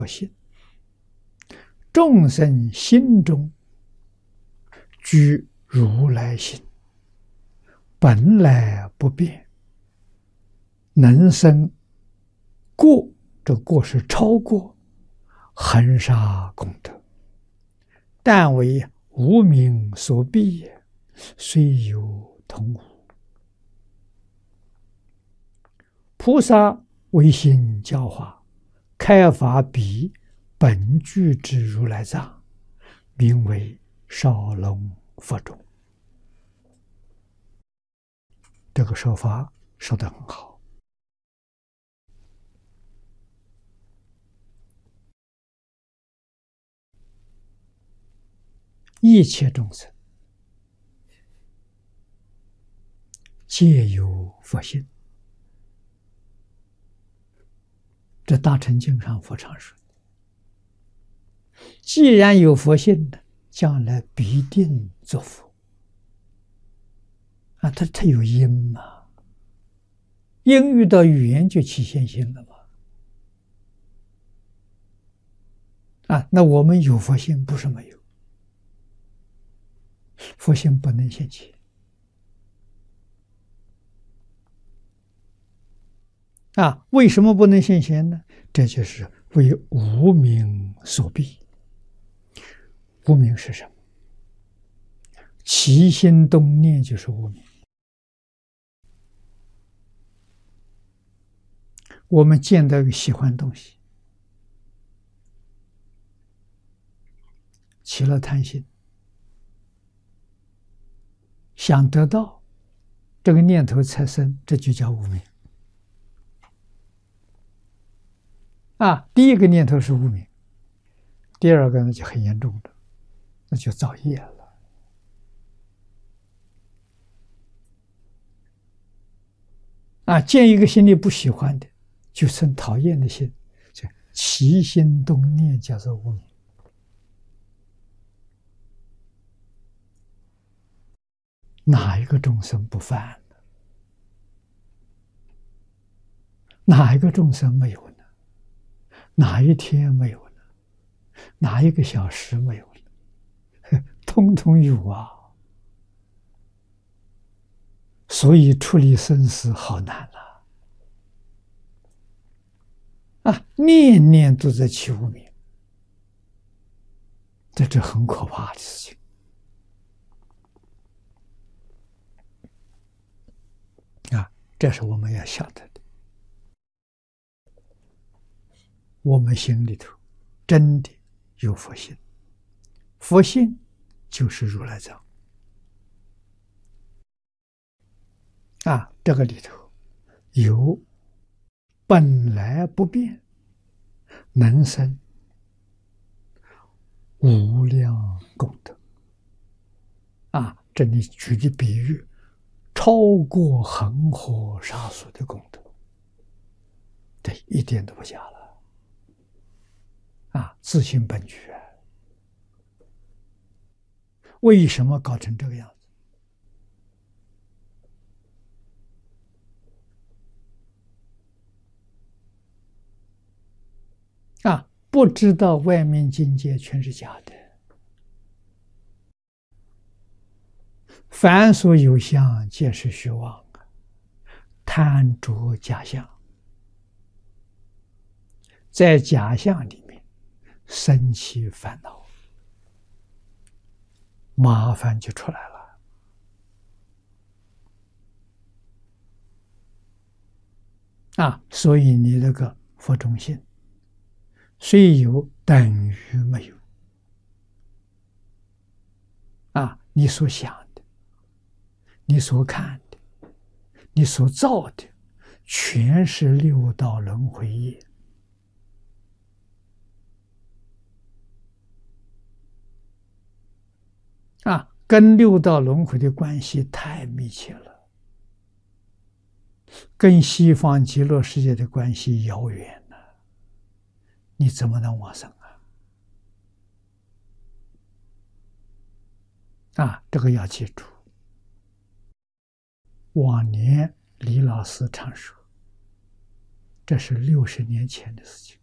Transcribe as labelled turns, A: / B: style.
A: 众生心中具如来心，本来不变，能生过，这过是超过恒沙功德，但为无明所蔽也，虽有同无。菩萨唯心教化，开发彼本具之如来藏，名为少龙佛种。这个说法说得很好。一切众生皆有佛性，这大乘经上佛常说，既然有佛性的，将来必定作佛啊！他有因嘛，因遇到语言就起现行了嘛。啊，那我们有佛性不是没有，佛性不能现起啊！为什么不能现前呢？这就是为无明所蔽。无明是什么？起心动念就是无明。我们见到一个喜欢东西，起了贪心，想得到，这个念头才生，这就叫无明。啊，第一个念头是无明，第二个呢就很严重的，那就造业了。啊，见一个心里不喜欢的，就生讨厌的心，就起心动念叫做无明。哪一个众生不犯呢？哪一个众生没有呢？哪一天没有呢？哪一个小时没有呢？通通有啊！所以处理生死好难啊！啊，念念都在起无明，这很可怕的事情。啊，这是我们要晓得的。我们心里头真的有佛性，佛性就是如来藏。啊，这个里头有本来不变，能生无量功德。啊，这里举的比喻超过恒河沙数的功德，对，一点都不假了。啊，自性本具啊！为什么搞成这个样子？啊，不知道外面境界全是假的，凡所有相，皆是虚妄，贪着假象，在假象里面生起烦恼，麻烦就出来了。啊，所以你那个佛中心虽有，等于没有。啊，你所想的，你所看的，你所造的，全是六道轮回业。啊，跟六道轮回的关系太密切了，跟西方极乐世界的关系遥远了，你怎么能往生啊？啊，这个要记住。往年李老师常说，这是60年前的事情。